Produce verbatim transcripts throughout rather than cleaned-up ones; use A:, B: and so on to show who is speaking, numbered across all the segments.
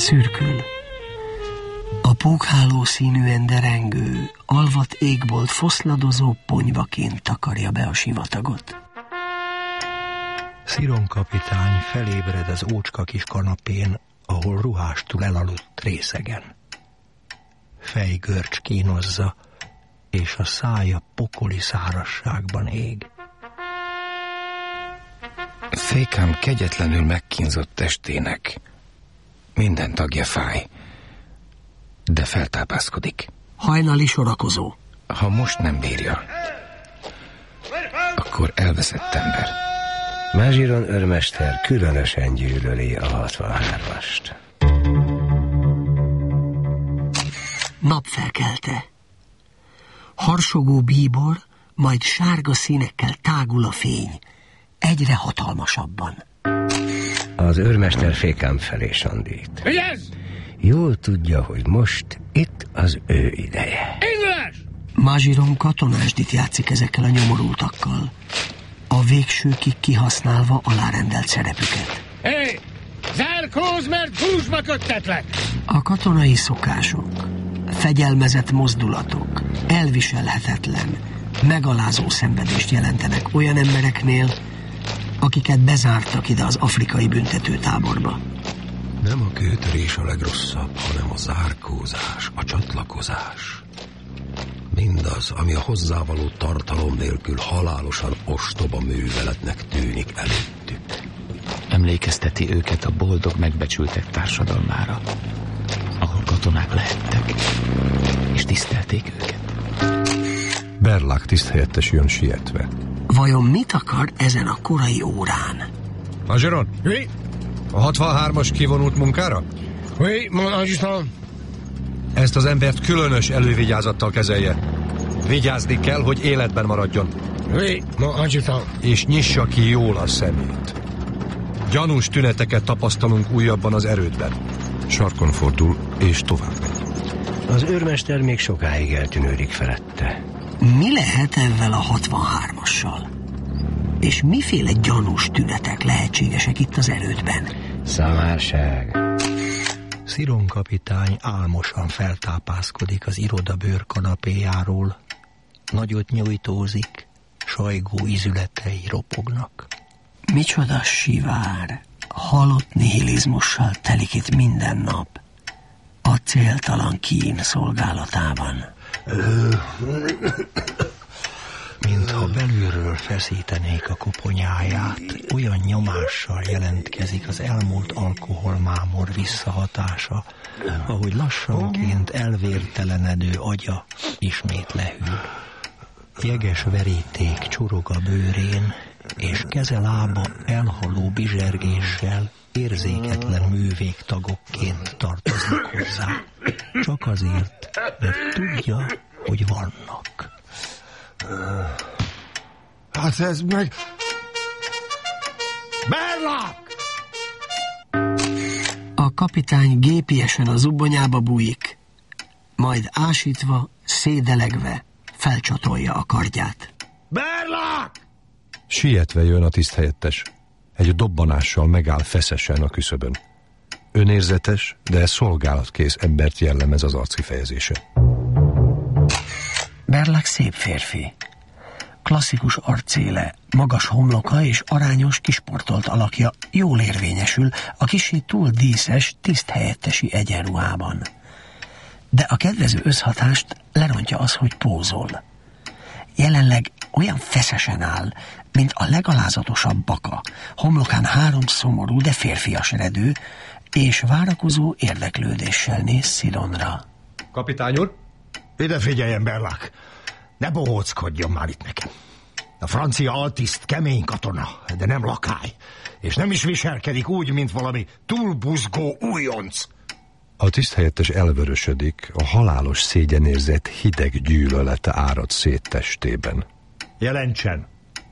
A: Szürkül. A pókháló színűen derengő, alvat égbolt foszladozó ponyvaként takarja be a sivatagot.
B: Sziron kapitány felébred az ócska kis kanapén, ahol ruhástul elaludt részegen. Fejgörcs kínozza, és a szája pokoli szárazságban ég.
C: Fékám kegyetlenül megkínzott testének minden tagja fáj, de feltápászkodik.
A: Hajnali sorakozó.
C: Ha most nem bírja, akkor elveszett ember.
D: Magiron őrmester különösen gyűlöli a hatvanhármast.
A: Napfelkelte. Harsogó bíbor, majd sárga színekkel tágul a fény. Egyre hatalmasabban.
D: Az őrmester Fékám felé sandít.
E: Vigyázz!
D: Jól tudja, hogy most itt az ő ideje.
E: Indulás!
A: Magiron katonásdit játszik ezekkel a nyomorultakkal, a végsőkig kihasználva alárendelt szerepüket.
E: Hé! Hey, zárkózz, mert húsba köttetlek!
A: A katonai szokások, fegyelmezett mozdulatok, elviselhetetlen, megalázó szenvedést jelentenek olyan embereknél, akiket bezártak ide az afrikai büntetőtáborba.
B: Nem a kőtörés a legrosszabb, hanem a zárkózás, a csatlakozás. Mindaz, ami a hozzávaló tartalom nélkül halálosan ostoba műveletnek tűnik előttük.
F: Emlékezteti őket a boldog megbecsültek társadalmára, ahol katonák lehettek, és tisztelték őket.
B: Berlák tiszthelyettes jön sietve.
A: Vajon mit akar ezen a korai órán?
B: Magiron?
E: Oui.
B: A hatvanhármas kivonult munkára?
E: Oui, mon adjudant.
B: Ezt az embert különös elővigyázattal kezelje. Vigyázni kell, hogy életben maradjon.
E: Oui, mon adjudant.
B: És nyissa ki jól a szemét. Gyanús tüneteket tapasztalunk újabban az erődben. Sarkon fordul, és tovább megy.
D: Az őrmester még sokáig eltűnődik felette.
A: Mi lehet ezzel a hatvanhármassal? És miféle gyanús tünetek lehetségesek itt az erődben?
D: Szamárság.
B: Sziron kapitány álmosan feltápászkodik az iroda bőrkanapéjáról. Nagyot nyújtózik, sajgó ízületei ropognak.
A: Micsoda sivár, halott nihilizmussal telik itt minden nap. A céltalan kín szolgálatában.
B: Mintha belülről feszítenék a koponyáját, olyan nyomással jelentkezik az elmúlt alkoholmámor visszahatása, ahogy lassanként elvértelenedő agya ismét lehűl. Jeges veríték csurog a bőrén, és keze lába elhaló bizsergéssel érzéketlen művégtagokként tartoznak hozzá. Csak azért, mert tudja, hogy vannak.
E: Hát ez meg... Berlák!
A: A kapitány gépiesen a zubbonyába bújik, majd ásítva, szédelegve felcsatolja a kardját.
E: Berlák!
B: Sietve jön a tiszthelyettes. Egy dobbanással megáll feszesen a küszöbön. Önérzetes, de szolgálatkész embert jellemez az arckifejezése.
A: Berlák szép férfi. Klasszikus arcéle, magas homloka és arányos, kisportolt alakja jól érvényesül a kissé túl díszes, tiszthelyettesi egyenruhában. De a kedvező összhatást lerontja az, hogy pózol. Jelenleg olyan feszesen áll, mint a legalázatosabb baka, homlokán három szomorú, de férfias redő, és várakozó érdeklődéssel néz Szironra.
B: Kapitány úr?
G: Ide figyeljen, Berlák! Ne bohóckodjon már itt nekem. A francia altiszt kemény katona, de nem lakály, és nem is viselkedik úgy, mint valami túlbuzgó újonc.
B: A tiszthelyettes elvörösödik, a halálos szégyenérzet hideg gyűlölete árad szét testében.
G: Jelentsen!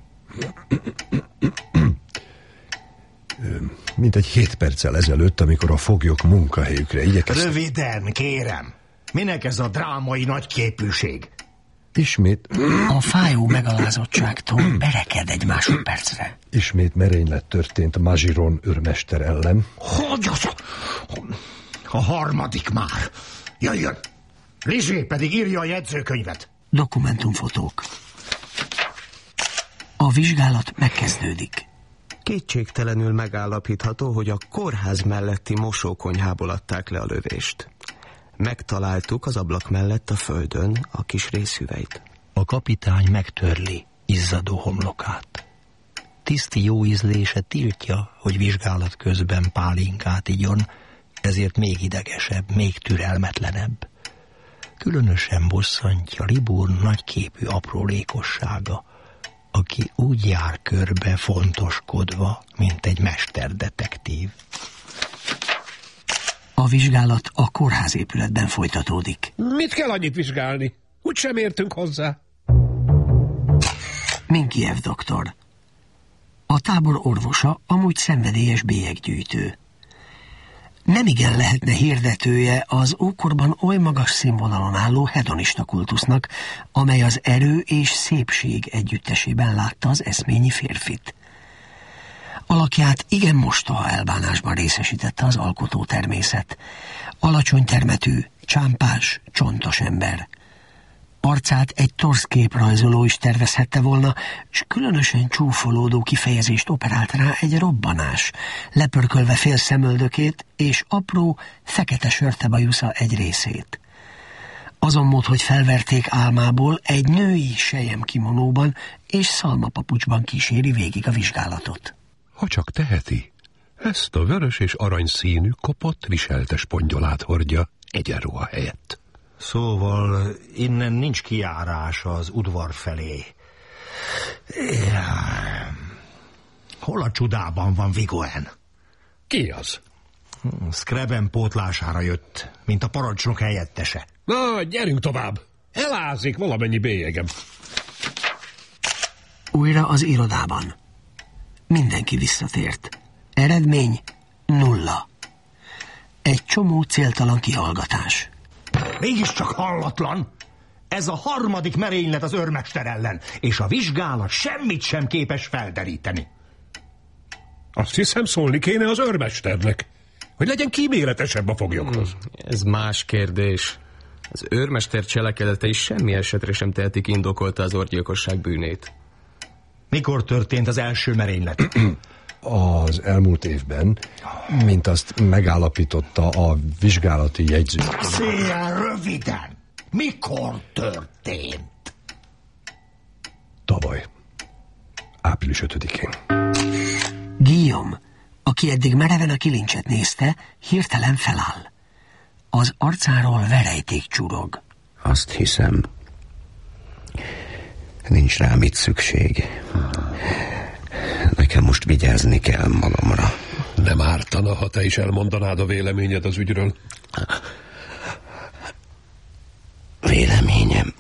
B: Mint egy hét perccel ezelőtt, amikor a foglyok munkahelyükre igyekeztek.
G: Röviden, kérem! Minek ez a drámai nagyképűség?
B: Ismét...
A: A fájó megalázottságtól bereked egy másodpercre.
B: Ismét merénylet történt Magiron őrmester ellen.
G: Hogy az? A harmadik már. Jöjjön! Rizsé pedig írja a jegyzőkönyvet.
A: Dokumentumfotók. A vizsgálat megkezdődik.
H: Kétségtelenül megállapítható, hogy a kórház melletti mosókonyhából adták le a lövést. Megtaláltuk az ablak mellett a földön a kis részhüveit.
A: A kapitány megtörli izzadó homlokát. Tiszti jó ízlése tiltja, hogy vizsgálat közben pálinkát igyon, ezért még idegesebb, még türelmetlenebb. Különösen bosszantja Liburn nagyképű aprólékossága, aki úgy jár körbe fontoskodva, mint egy mesterdetektív. A vizsgálat a kórházépületben folytatódik.
E: Mit kell annyit vizsgálni? Úgy sem értünk hozzá.
A: Minkiev doktor. A tábor orvosa amúgy szenvedélyes bélyeggyűjtő. Nemigen lehetne hirdetője az ókorban oly magas színvonalon álló hedonista kultusznak, amely az erő és szépség együttesében látta az eszményi férfit. Alakját igen mostoha elbánásban részesítette az alkotó természet. Alacsony termetű, csámpás, csontos ember. Arcát egy torszképrajzoló is tervezhette volna, s különösen csúfolódó kifejezést operált rá egy robbanás, lepörkölve fél szemöldökét és apró, fekete sörtebajusza egy részét. Azon mód, hogy felverték álmából, egy női selyemkimonóban és szalmapapucsban kíséri végig a vizsgálatot.
B: Ha csak teheti, ezt a vörös és arany színű kopott viseltes pongyolát hordja egyenruha helyett.
G: Szóval innen nincs kijárás az udvar felé. Hol a csodában van Vigoen?
E: Ki az?
G: Scrabben pótlására jött, mint a parancsnok helyettese.
E: Na, gyerünk tovább. Elázik valamennyi bélyegem.
A: Újra az irodában. Mindenki visszatért. Eredmény nulla. Egy csomó céltalan kihallgatás.
G: Mégiscsak hallatlan. Ez a harmadik merénylet az őrmester ellen, és a vizsgálat semmit sem képes felderíteni.
E: Azt hiszem, szólni kéne az őrmesternek, hogy legyen kíméletesebb a foglyokhoz.
H: Ez más kérdés. Az őrmester cselekedetei semmi esetre sem tehetik indokolta az orgyilkosság bűnét.
G: Mikor történt az első merénylet?
B: Az elmúlt évben, mint azt megállapította a vizsgálati jegyző.
G: Beszéljen röviden! Mikor történt?
B: Tavaly. április ötödikén.
A: Guillaume, aki eddig mereven a kilincset nézte, hirtelen feláll. Az arcáról verejték csurog.
D: Azt hiszem, nincs rám itt szükség. Nekem most vigyázni kell magamra.
B: Nem ártana, ha te is elmondanád a véleményed az ügyről.
D: Véleményem.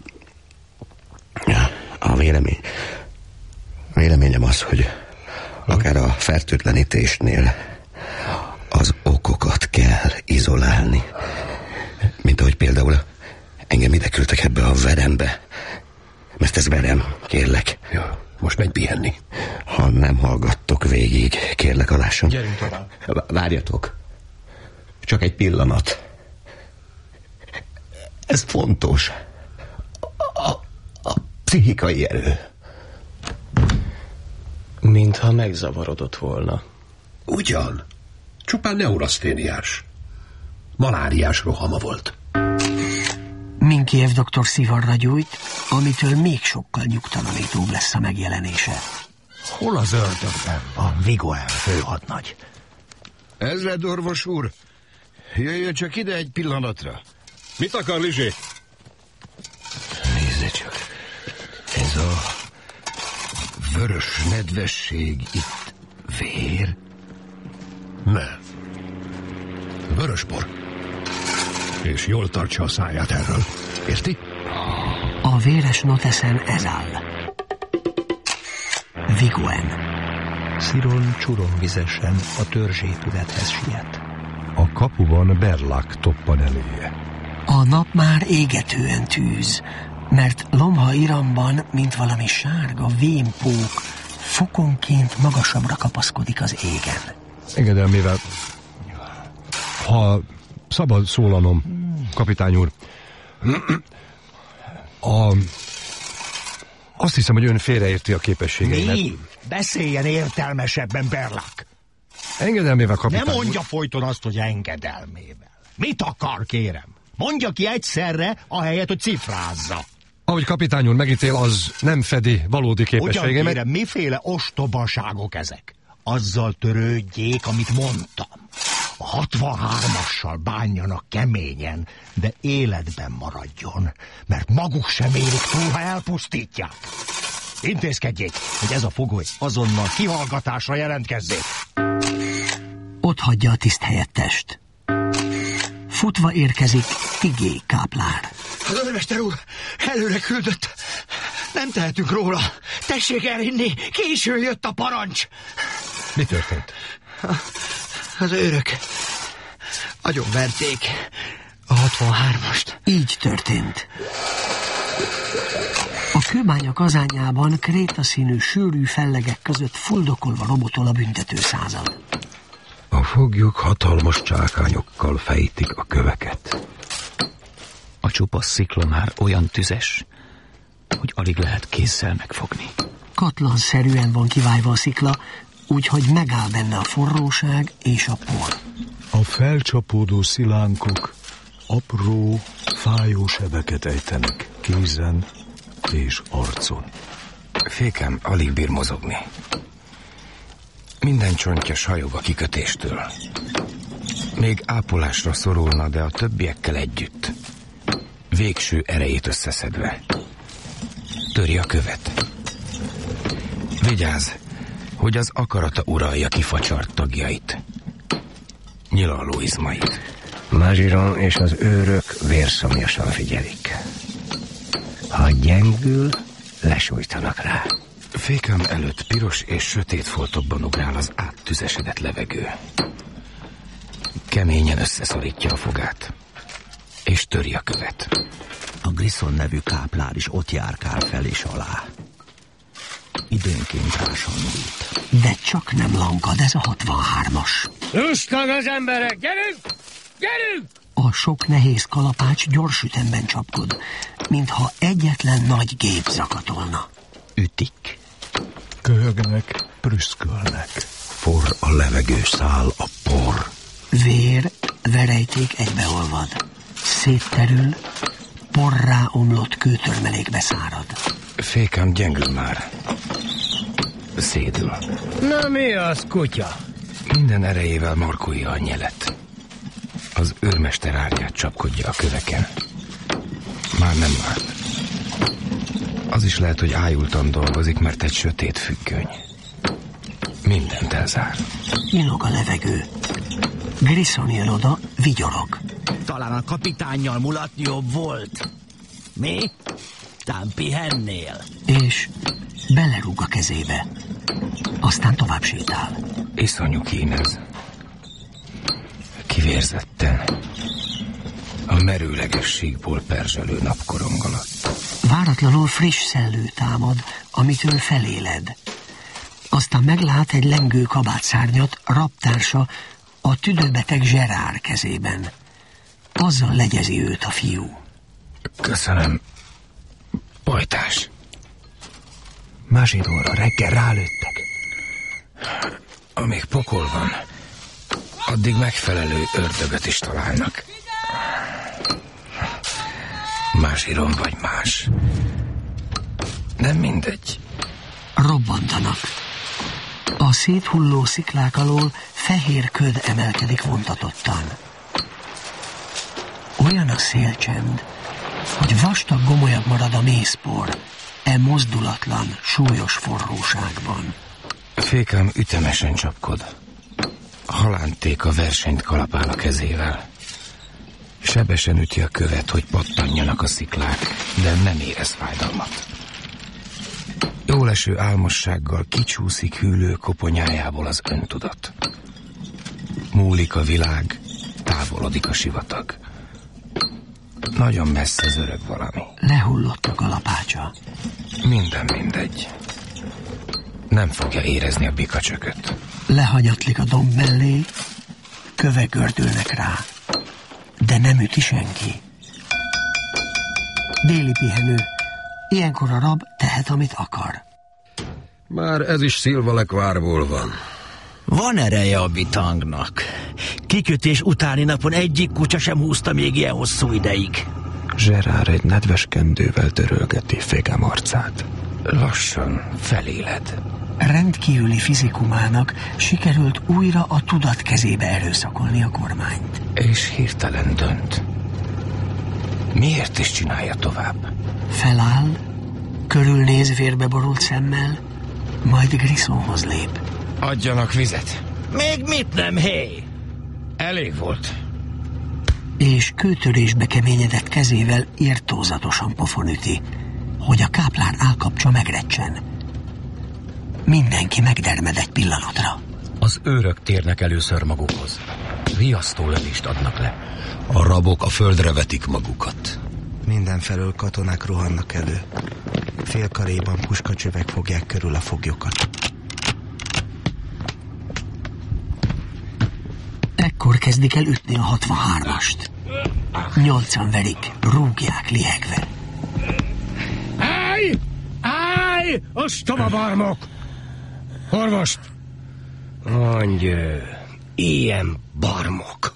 D: A vélemény... Véleményem az, hogy akár a fertőtlenítésnél az okokat kell izolálni. Mint ahogy például engem ide küldtek ebbe a verembe. Mert ez verem, kérlek.
B: Ja, most megy pihenni.
D: Ha nem hallgattok végig, kérlek alásson.
H: Gyerünk tovább.
D: Várjatok. Csak egy pillanat. Ez fontos. A, a pszichikai erő.
H: Mintha megzavarodott volna.
B: Ugyan. Csupán neuraszténiás. Maláriás rohama volt.
A: Minkiev doktor szivarra gyújt, amitől még sokkal nyugtalanítóbb lesz a megjelenése.
G: Hol az ördögben van Vigoen főhadnagy?
I: Ezredorvos úr, jöjjön csak ide egy pillanatra.
E: Mit akar Lizsé?
I: Nézze csak, ez a vörös nedvesség itt vér?
B: Nem. Vörösbor. És jól tartsa a száját erről. Érti?
A: A véres noteszen ez áll. Vigoen.
J: Sziron csuromvizesen a törzsépülethez siet.
B: A kapuban Berlak toppan eléje.
A: A nap már égetően tűz, mert lomha iramban, mint valami sárga vémpók, fokonként magasabbra kapaszkodik az égen.
B: Engedelmével, ha
E: Szabad szólalnom, kapitány úr. A... Azt hiszem, hogy ön félreérti a képességeimet.
G: Mi? Beszéljen értelmesebben, Berlak.
E: Engedelmével, kapitány
G: Nem
E: úr.
G: mondja folyton azt, hogy engedelmével. Mit akar, kérem? Mondja ki egyszerre, ahelyett, hogy cifrázza.
E: Ahogy kapitány úr megítél, az nem fedi valódi
G: Ugyan
E: képességeimet.
G: kérem, miféle ostobaságok ezek? Azzal törődjék, amit mondtam. A hatvanhármassal bánjanak keményen, de életben maradjon, mert maguk sem érik túl, ha elpusztítják. Intézkedjék, hogy ez a fogoly azonnal kihallgatásra jelentkezzék.
A: Ott hagyja a tiszthelyettest. Futva érkezik Tigé káplár.
K: Az őrmester úr előre küldött. Nem tehetünk róla. Tessék elhinni, későn jött a parancs.
E: Mi történt?
K: Az őrök agyonverték a hatvanhármast.
A: Így történt. A kőbánya kazányában krétaszínű sűrű fellegek között fuldokolva robotol a büntetőszázad.
B: A foglyok hatalmas csákányokkal fejtik a köveket.
F: A csupasz szikla már olyan tüzes, hogy alig lehet kézzel megfogni.
A: Katlanszerűen van kivájva a szikla, úgyhogy megáll benne a forróság és a por.
L: A felcsapódó szilánkok apró, fájó sebeket ejtenek kézen és arcon.
C: Fékem alig bír mozogni. Minden csontja sajog a kikötéstől. Még ápolásra szorulna, de a többiekkel együtt, végső erejét összeszedve, töri a követ. Vigyázz, hogy az akarata uralja kifacsart tagjait, nyilaló izmait.
D: Maziron és az őrök vérszomjasan figyelik. Ha gyengül, lesújtanak rá.
C: Fékem előtt piros és sötét foltokban ugrál az áttüzesedett levegő. Keményen összeszorítja a fogát, és töri a követ.
M: A Grisson nevű káplár is ott járkál fel és alá. Időnként rásandít.
A: De csak nem lankad ez a hatvanhármas.
N: Lusta az emberek, gyerünk! Gyerünk!
A: A sok nehéz kalapács gyors ütemben csapkod, mintha egyetlen nagy gép zakatolna.
F: Ütik.
L: Köhögnek, prüszkölnek.
B: Forr a levegő, száll a por.
A: Vér, verejték egybeolvad. Szétterül, porrá omlott kőtörmelékbe szárad.
C: Fékem gyengül már. Szédül.
N: Na mi az, kutya?
C: Minden erejével markolja a nyelet. Az őrmester árnyát csapkodja a köveken. Már nem várt. Az is lehet, hogy ájultan dolgozik, mert egy sötét függöny mindent elzár.
A: Inog a levegő. Grisson jön oda, vigyorog.
M: Talán a kapitánnyal mulatni jobb volt. Mi? Tán pihennél.
A: És belerúg a kezébe. Aztán tovább sétál.
C: Iszonyú kín ez. Kivérzetten. A merőleges síkból perzselő napkorong alatt.
A: Váratlanul friss szellő támad, amitől feléled. Aztán meglát egy lengő kabátszárnyat, raptársa, a tüdőbeteg Gerard kezében. Azzal legyezi őt a fiú.
C: Köszönöm, pajtás.
H: Mazironra reggel rálőttek.
C: Amíg pokol van, addig megfelelő ördögöt is találnak. Maziron vagy más. Nem mindegy.
A: Robbantanak. A széthulló sziklák alól fehér köd emelkedik vontatottan. Olyan a szélcsend, hogy vastag gomolyabb marad a mészpor, e mozdulatlan, súlyos forróságban.
C: Fékem ütemesen csapkod. Halánték a versenyt kalapál a kezével. Sebesen üti a követ, hogy pattanjanak a sziklák, de nem érez fájdalmat. Jóleső álmossággal kicsúszik hűlő koponyájából az öntudat. Múlik a világ, távolodik a sivatag. Nagyon messze az öreg valami.
A: Lehullott a kalapácsa.
C: Minden mindegy. Nem fogja érezni a bikacsököt.
A: Lehanyatlik a domb mellé, kövek gördülnek rá. de nem üti senki. Déli pihenő. Ilyenkor a rab tehet, amit akar.
B: Már ez is Szilvalekvárból van.
M: Van ereje a bitangnak. Kikötés utáni napon egyik kutya sem húzta még ilyen hosszú ideig.
C: Gerard egy nedves kendővel törölgeti Fékám arcát.
F: Lassan feléled.
A: Rendkívüli fizikumának sikerült újra a tudat kezébe erőszakolni a kormányt.
F: És hirtelen dönt. Miért is csinálja tovább?
A: Feláll, körülnéz vérbe borult szemmel, majd Grissonhoz lép.
F: Adjanak vizet.
M: Még mit nem, hé?
F: Elég volt.
A: És kőtörésbe keményedett kezével irtózatosan pofon üti, hogy a káplár állkapcsa megrecsen. Mindenki megdermed egy pillanatra.
F: Az őrök térnek először magukhoz. Riasztó lövést adnak le.
B: A rabok a földre vetik magukat.
H: Mindenfelől katonák rohannak elő. Félkaréban puskacsövek fogják körül a foglyokat.
A: Ekkor kezdik el ütni a hatvanhármast. Nyolcan verik, rúgják lihegve.
E: Állj! Állj! Ostoba barmok! Orvost!
F: Angyő, ilyen barmok.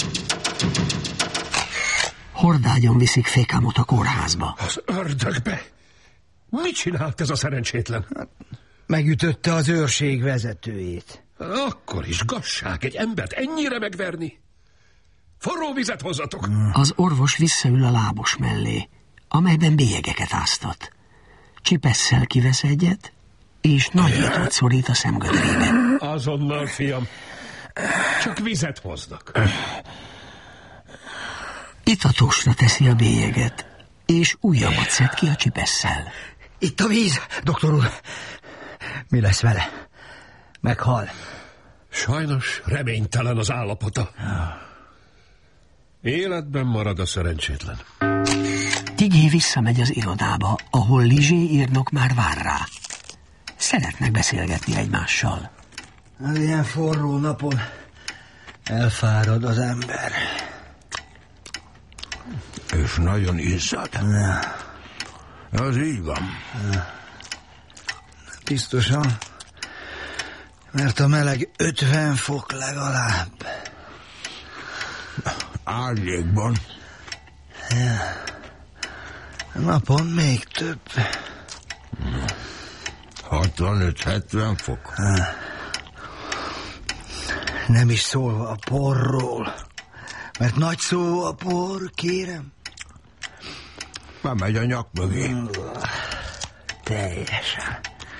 A: Hordágyon viszik Fékámot a kórházba.
E: Az ördögbe! Mit csinált ez a szerencsétlen?
K: Megütötte az őrség vezetőjét.
E: Akkor is gasság egy embert ennyire megverni. Forró vizet hozzatok!
A: Az orvos visszaül a lábos mellé, amelyben bélyegeket áztat. Csipesszel kivesz egyet, és nagyítót szorít a szemgödrébe.
E: Azonnal, fiam. Csak vizet hoznak.
A: Itatosra teszi a bélyeget, és újabbat szed ki a csipesszel.
K: Itt a víz, doktor úr. Mi lesz vele? Meghal.
E: Sajnos reménytelen az állapota. Életben marad a szerencsétlen.
A: Tigé visszamegy az irodába, ahol Lizsé írnok már vár rá. Szeretnek beszélgetni egymással.
K: Az ilyen forró napon elfárad az ember.
I: És nagyon izzad. Az így van.
K: Biztosan. Mert a meleg ötven fok legalább.
I: Árnyékban.
K: Ja. Napon még több.
I: hatvanöt-hetven fok.
K: Nem is szólva a porról. Mert nagy szó a por, kérem.
I: Bemegy a nyak mögé.
K: Teljesen.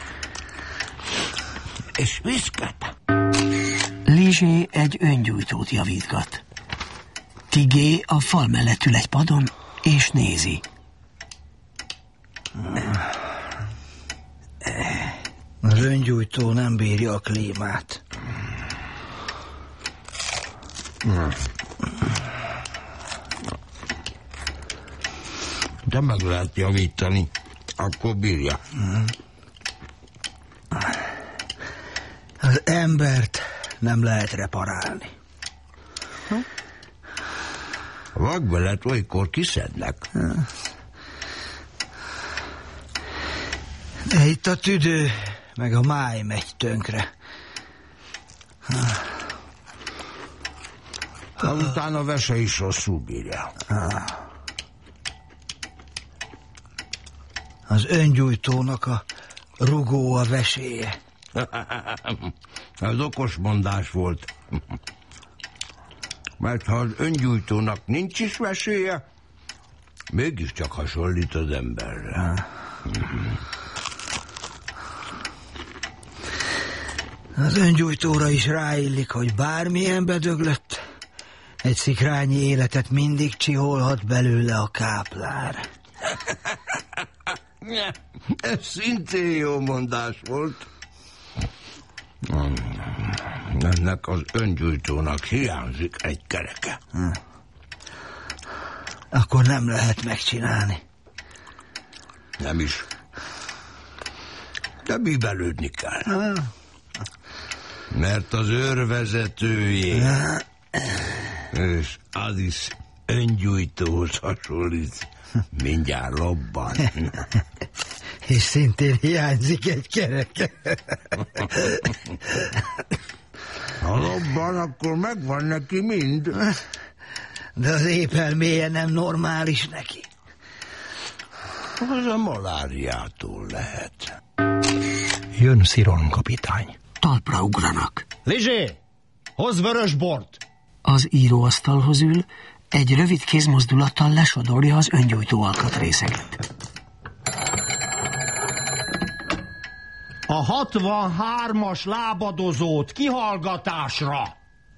I: És viszket.
A: Lizsé egy öngyújtót javítgat. Tigé a fal mellett ül egy padon, és nézi.
K: Az öngyújtó nem bírja a klímát.
I: De meg lehet javítani, akkor bírja.
K: Az embert nem lehet reparálni.
I: A vakbelet olykor kiszednek.
K: De itt a tüdő, meg a máj megy tönkre.
I: Azután a vese is rosszul bírja.
K: Az öngyújtónak a rugó a veséje.
I: Ez okos mondás volt. Mert ha az öngyújtónak nincs is veséje, mégiscsak hasonlít az emberre.
K: Az öngyújtóra is ráillik, hogy bármilyen bedöglött, egy szikrányi életet mindig csiholhat belőle a káplár.
I: Ez szintén jó mondás volt. Ennek az öngyújtónak hiányzik egy kereke.
K: Hm. Akkor nem lehet megcsinálni.
I: Nem is. De bíbelődni kell.
K: Hm.
I: Mert az őrvezetőjé, és az is öngyújtóhoz hasonlít. Mindjárt robban.
K: És szintén hiányzik egy kereke.
I: Ha robban, akkor megvan neki mind.
K: De az épelméje nem normális neki.
I: Az a maláriától lehet.
G: Jön Sziron kapitány.
A: Talpra ugranak.
G: Lizsé, hozz vörös bort!
A: Az íróasztalhoz ül, egy rövid kézmozdulattal lesodorja az öngyújtó alkatrészeket.
G: A hatvanhármas lábadozót kihallgatásra!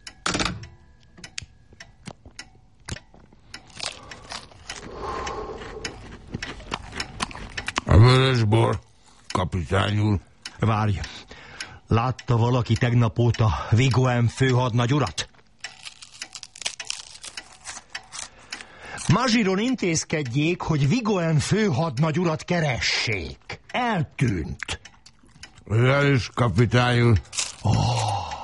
I: A vörösbor, kapitány úr.
G: Várj, látta valaki tegnap óta Vigoen főhadnagy urat? Mazsiron intézkedjék, hogy Vigoen főhadnagy urat keressék. Eltűnt.
I: Olyan is, kapitány úr.
G: Oh.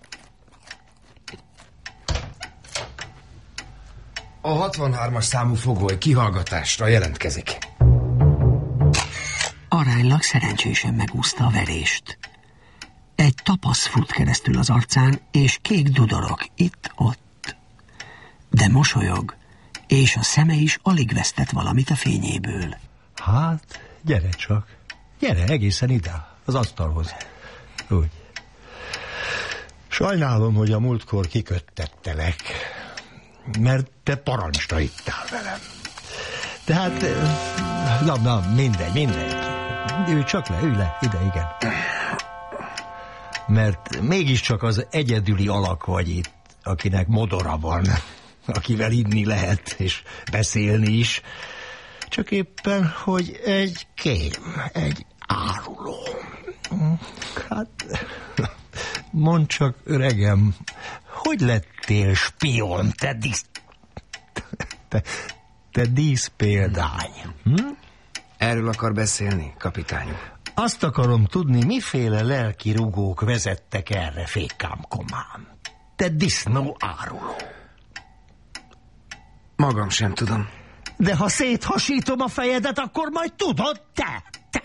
C: A hatvanhármas számú fogoly kihallgatásra jelentkezik.
A: Aránylag szerencsésen megúszta a verést. Egy tapasz fut keresztül az arcán, és kék dudorok itt-ott. De mosolyog, és a szeme is alig vesztett valamit a fényéből.
G: Hát, gyere csak. Gyere egészen ide, az asztalhoz. Úgy. Sajnálom, hogy a múltkor kiköttettelek, mert te parancsra ittál velem. Tehát, na, na, mindegy, mindegy. Ülj csak le, ülj le, ide, igen. Mert mégiscsak az egyedüli alak vagy itt, akinek modora van, akivel inni lehet, és beszélni is. Csak éppen, hogy egy kém, egy áruló. Hát, mondd csak, öregem, hogy lettél spion, te dísz... Te, te díszpéldány. Hm?
C: Erről akar beszélni, kapitány úr?
G: Azt akarom tudni, miféle lelki rugók vezettek erre, fékám komám. Te disznó áruló.
C: Magam sem tudom.
G: De ha széthasítom a fejedet, akkor majd tudod, te, te.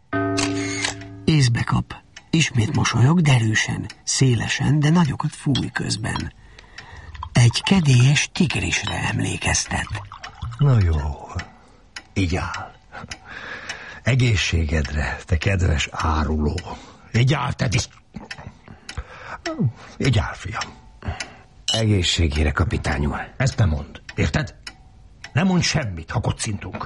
A: Észbe kap. Ismét mosolyog, derűsen, szélesen, de nagyokat fúj közben. Egy kedélyes tigrisre emlékeztet.
G: Na jó, így áll. Egészségedre, te kedves áruló. Így áll, te is. Így áll, fiam.
C: Egészségére, kapitány úr.
G: Ezt nem mond, érted? Nem mond semmit, ha kocintunk.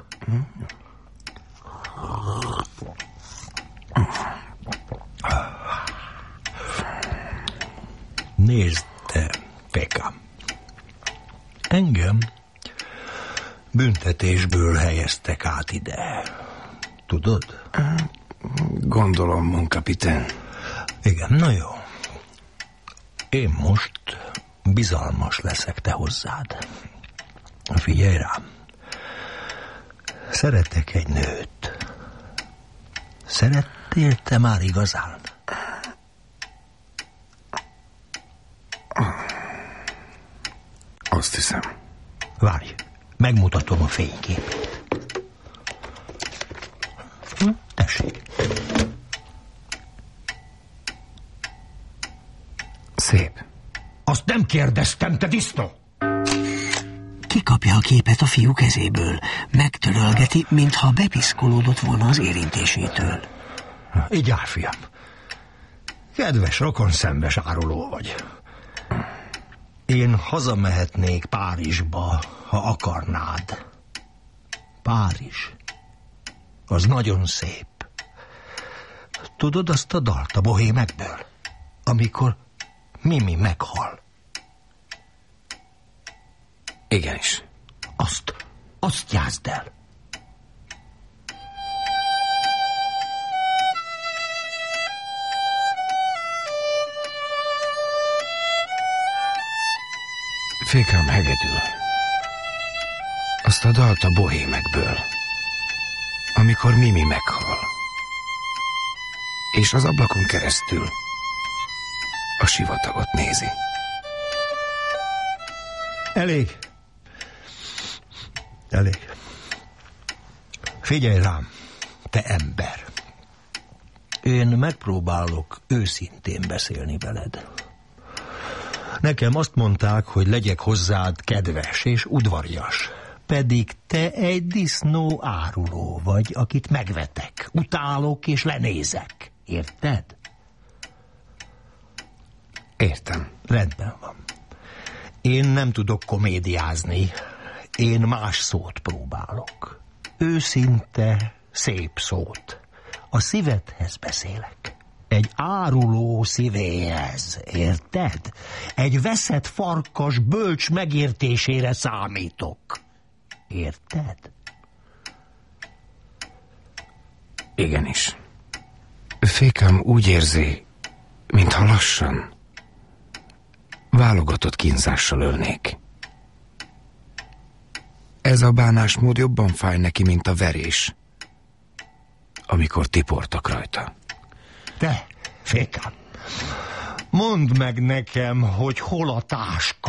G: Nézd, te, Pékám. Engem büntetésből helyeztek át ide. Tudod?
C: Gondolom, mon kapitán.
G: Igen, na jó. Én most bizalmas leszek te hozzád. Figyelj rám. Szeretek egy nőt. Szerettél te már igazán?
C: Azt hiszem.
G: Várj, megmutatom a fényképét. Hm, tessék.
C: Szép.
G: Azt nem kérdeztem, te disznó!
A: Kikapja a képet a fiú kezéből, megtörölgeti, mintha bepiszkolódott volna az érintésétől.
G: Így áll, fiam. Kedves, rokonszembes áruló vagy. Én hazamehetnék Párizsba, ha akarnád. Párizs. Az nagyon szép. Tudod azt a dalt a Bohémekből, amikor Mimi meghal?
C: Igenis.
G: Azt, azt játszd el.
C: Fékám hegedül. Azt a dalt a Bohémekből, amikor Mimi meghal. És az ablakon keresztül a sivatagot nézi.
G: Elég. Elég. Figyelj rám, te ember. Én megpróbálok őszintén beszélni veled. Nekem azt mondták, hogy legyek hozzád kedves és udvarias. Pedig te egy disznó áruló vagy, akit megvetek, utálok és lenézek. Érted?
C: Értem.
G: Rendben van. Én nem tudok komédiázni. Én más szót próbálok. Őszinte, szép szót. A szívedhez beszélek. Egy áruló szívéhez, érted? Egy veszett farkas bölcs megértésére számítok. Érted?
C: Igenis. Fékám úgy érzi, mintha lassan, válogatott kínzással ölnék. Ez a bánásmód jobban fáj neki, mint a verés, amikor tiportak rajta.
G: Te, Fékám, mondd meg nekem, hogy hol a táska.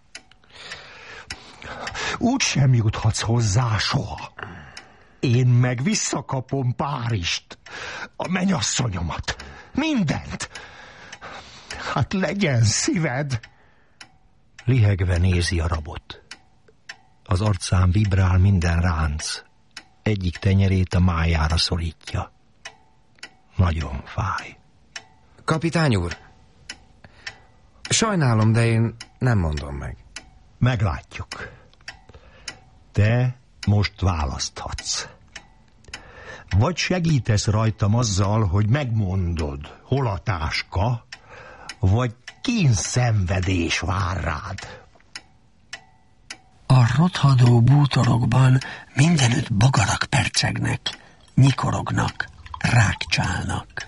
G: Úgy sem juthatsz hozzá soha. Én meg visszakapom Párist, a mennyasszonyomat, mindent. Hát legyen szíved. Lihegve nézi a rabot. Az arcán vibrál minden ránc. Egyik tenyerét a májára szorítja. Nagyon fáj.
C: Kapitány úr, sajnálom, de én nem mondom meg.
G: Meglátjuk. Te most választhatsz. Vagy segítesz rajtam azzal, hogy megmondod, hol a táska, vagy kínszenvedés vár rád.
A: A rothadó bútorokban mindenütt bogarak percegnek, nyikorognak, rákcsálnak.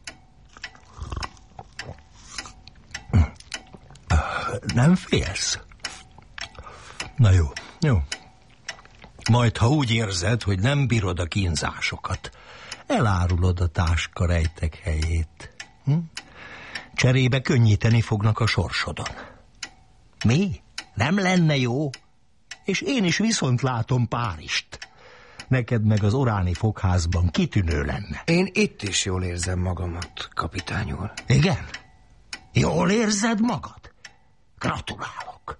G: Nem félsz? Na jó, jó. Majd, ha úgy érzed, hogy nem bírod a kínzásokat, elárulod a táska rejtek helyét. Hm? Cserébe könnyíteni fognak a sorsodon. Mi? Nem lenne jó? És én is viszont látom Párist. Neked meg az oráni fogházban kitűnő lenne.
C: Én itt is jól érzem magamat, kapitány úr.
G: Igen? Jól érzed magad? Gratulálok.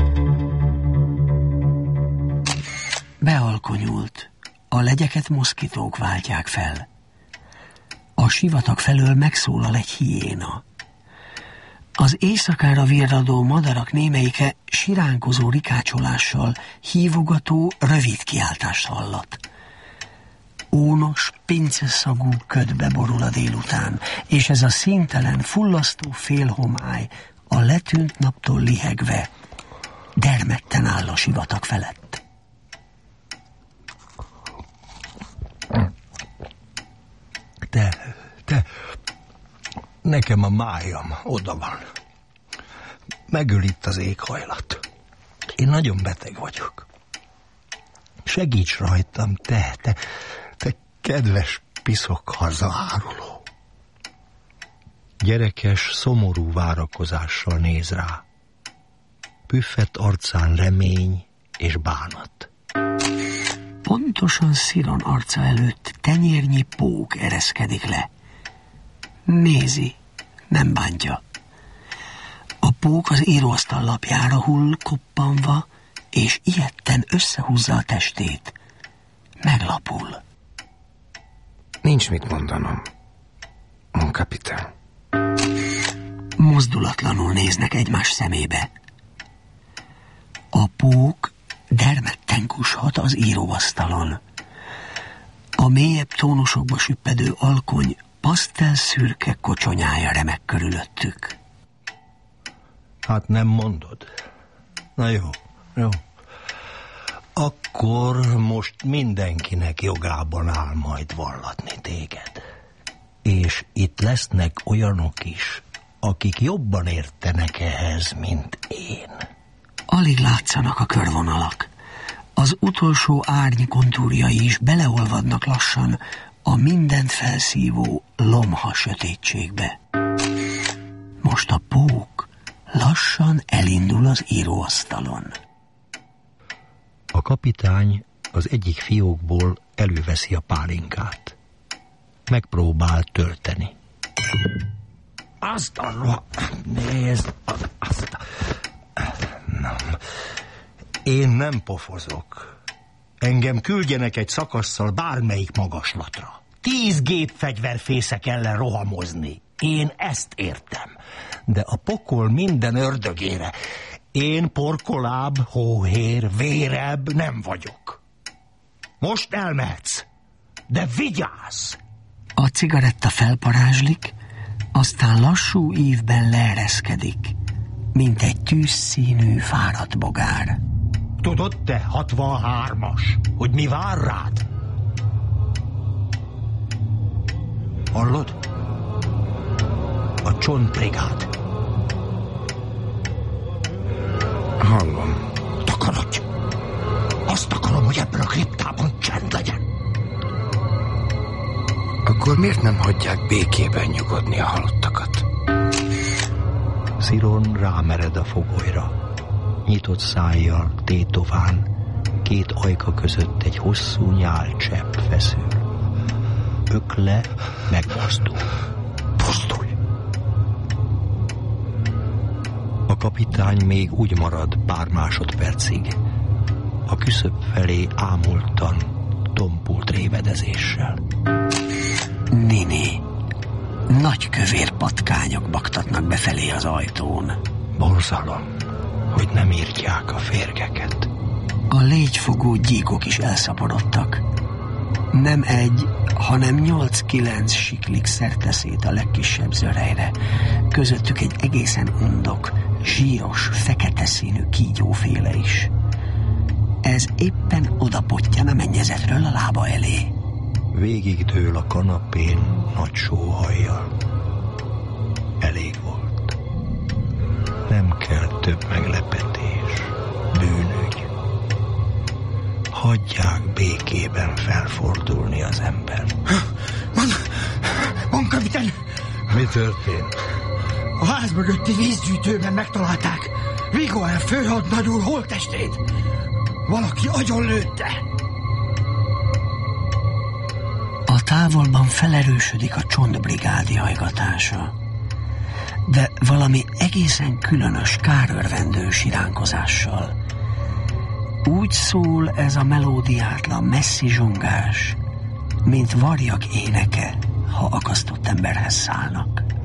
A: Bealkonyult. A legyeket moszkitók váltják fel. A sivatag felől megszólal egy hiéna. Az éjszakára virradó madarak némelyike siránkozó rikácsolással, hívogató, rövid kiáltást hallat. Ónos, pinceszagú ködbe borul a délután, és ez a színtelen, fullasztó félhomály a letűnt naptól lihegve dermedten áll a sivatag felett.
G: Te, te, nekem a májam oda van. Megöl itt az éghajlat. Én nagyon beteg vagyok. Segíts rajtam, te, te, te kedves piszok hazaáruló. Gyerekes, szomorú várakozással néz rá. Püffett arcán remény és bánat.
A: Pontosan Sziron arca előtt tenyérnyi pók ereszkedik le. Nézi, nem bántja. A pók az íróasztal lapjára hull koppanva, és ijedten összehúzza a testét. Meglapul.
C: Nincs mit mondanom, mon kapitán.
A: Mozdulatlanul néznek egymás szemébe. A pók dermedten kushat az íróasztalon. A mélyebb tónusokba süppedő alkony pasztelszürke kocsonyája remek körülöttük.
G: Hát nem mondod? Na jó, jó. Akkor most mindenkinek jogában áll majd vallatni téged. És itt lesznek olyanok is, akik jobban értenek ehhez, mint én.
A: Alig látszanak a körvonalak. Az utolsó árny kontúrjai is beleolvadnak lassan a mindent felszívó lomha sötétségbe. Most a pók lassan elindul az íróasztalon.
G: A
J: kapitány az egyik fiókból előveszi a pálinkát. Megpróbál tölteni.
G: Azt a roha... Nézd, azt a... Nem. Én nem pofozok. Engem küldjenek egy szakasszal bármelyik magaslatra. Tíz gépfegyverfészek ellen rohamozni. Én ezt értem. De a pokol minden ördögére. Én porkolább, hóhér, vérebb nem vagyok. Most elmehetsz, de vigyázz!
A: A cigaretta felparázslik, aztán lassú ívben leereszkedik, mint egy tűzszínű fáradt bogár.
G: Tudod te, hatvanhármas, hogy mi vár rád? Hallod? A csontbrigád.
C: Hallom.
G: Takarodj! Azt akarom, hogy ebben a kriptában csend legyen.
C: Akkor miért nem hagyják békében nyugodni a halottakat?
J: Sziron rámered a fogolyra. Nyitott szájjal, tétován, két ajka között egy hosszú nyálcsepp feszül. Ökle megmozdul.
G: Mozdulj!
J: A kapitány még úgy marad pár másodpercig. A küszöb felé ámultan, tompult révedezéssel.
A: Nini, nagy kövér patkányok baktatnak befelé az ajtón.
J: Borzalom, hogy nem írtják a férgeket.
A: A légyfogó gyíkok is elszaporodtak. Nem egy, hanem nyolc-kilenc siklik szerteszét a legkisebb zörejre. Közöttük egy egészen undok, zsíros, fekete színű kígyóféle is. Ez éppen odapottyan a mennyezetről a lába elé.
J: Végigdől a kanapén nagy sóhajjal. Elég volt. Nem kell több meglepetés, bűnügy. Hagyják békében felfordulni az ember.
K: Van, van kapitán!
G: Mi történt?
K: A ház mögötti vízgyűjtőben megtalálták Vigoel főhadnagy úr holttestét. Valaki agyonlőtte.
A: A távolban felerősödik a csontbrigád jajgatása, de valami egészen különös, kárörvendő siránkozással. Úgy szól ez a melódiátlan, messzi zsongás, mint varjak éneke, ha akasztott emberhez szállnak.